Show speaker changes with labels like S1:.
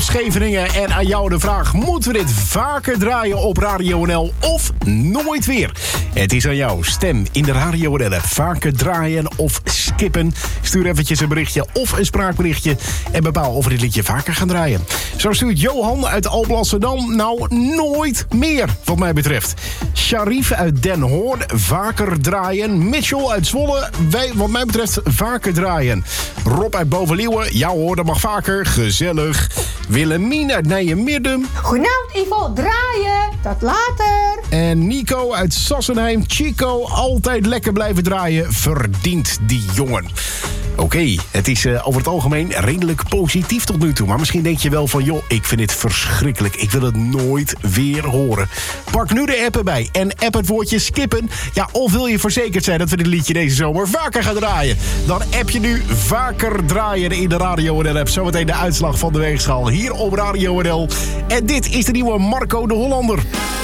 S1: Scheveningen. En aan jou de vraag, moeten we dit vaker draaien op Radio NL of nooit weer? Het is aan jou. Stem in de Radio NL app. Vaker draaien of skippen. Stuur eventjes een berichtje of een spraakberichtje en bepaal of we dit liedje vaker gaan draaien. Zo stuurt Johan uit Alblasserdam nou nooit meer, wat mij betreft. Sharif uit Den Hoorn, vaker draaien. Mitchell uit Zwolle, wij, wat mij betreft, vaker draaien. Rob uit Bovenleeuwen, ja hoor, dat mag vaker, gezellig. Willemien uit Nijmegen.
S2: Goedenavond Ivo, draaien, tot later.
S1: En Nico uit Sassenheim, Chico, altijd lekker blijven draaien, verdient die jongen. Oké, het is over het algemeen redelijk positief tot nu toe. Maar misschien denk je wel van, joh, ik vind dit verschrikkelijk. Ik wil het nooit weer horen. Pak nu de app erbij en app het woordje skippen. Ja, of wil je verzekerd zijn dat we dit liedje deze zomer vaker gaan draaien? Dan app je nu vaker draaien in de Radio NL app. Zometeen de uitslag van de weegschaal hier op Radio NL. En dit is de nieuwe Marco de Hollander.